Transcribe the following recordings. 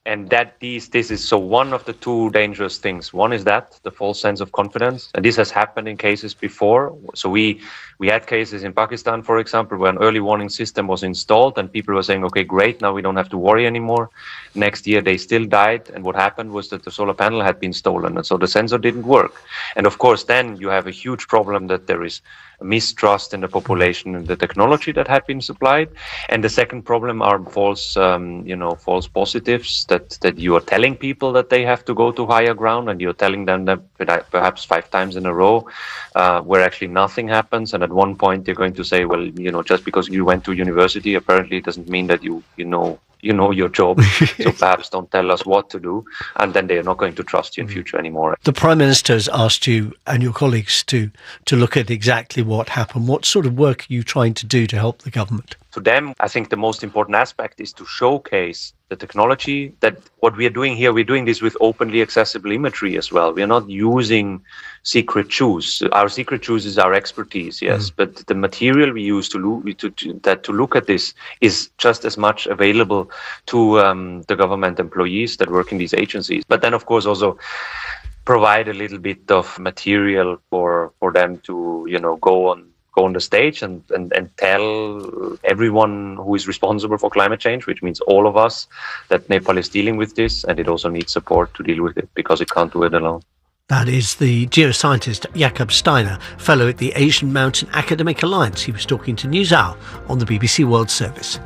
And this is so one of the two dangerous things. One is that the false sense of confidence, and this has happened in cases before. So we had cases in Pakistan, for example, where an early warning system was installed, and people were saying, "Okay, great, now we don't have to worry anymore." Next year, they still died, and what happened was that the solar panel had been stolen, and so the sensor didn't work. And of course, then you have a huge problem that there is mistrust in the population and the technology that had been supplied. And the second problem are false positives that you are telling people that they have to go to higher ground, and you're telling them that perhaps 5 times in a row, where actually nothing happens. And at one point they're going to say, well, just because you went to university, apparently it doesn't mean that you know your job. So perhaps don't tell us what to do, and then they are not going to trust you in future anymore. The Prime Minister has asked you and your colleagues to look at exactly what happened. What sort of work are you trying to do to help the government? To them, I think the most important aspect is to showcase the technology, that what we are doing here, we're doing this with openly accessible imagery as well. We are not using secret shoes. Our secret shoes is our expertise, yes, but the material we use to look at this is just as much available to the government employees that work in these agencies. But then, of course, also provide a little bit of material for them to go on the stage and tell everyone who is responsible for climate change, which means all of us, that Nepal is dealing with this, and it also needs support to deal with it because it can't do it alone. That is the geoscientist Jakob Steiner, fellow at the Asian Mountain Academic Alliance. He was talking to NewsHour on the BBC World Service.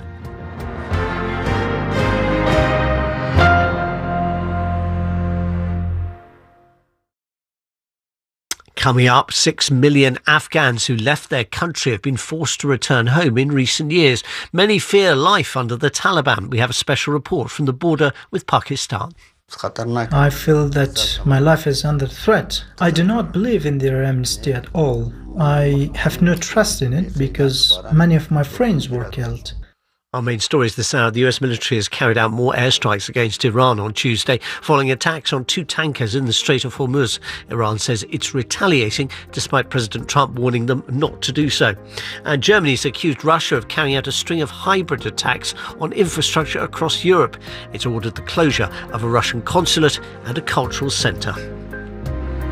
Coming up, 6 million Afghans who left their country have been forced to return home in recent years. Many fear life under the Taliban. We have a special report from the border with Pakistan. I feel that my life is under threat. I do not believe in their amnesty at all. I have no trust in it because many of my friends were killed. Our main story is this hour. The US military has carried out more airstrikes against Iran on Tuesday, following attacks on 2 tankers in the Strait of Hormuz. Iran says it's retaliating, despite President Trump warning them not to do so. And Germany's accused Russia of carrying out a string of hybrid attacks on infrastructure across Europe. It's ordered the closure of a Russian consulate and a cultural centre.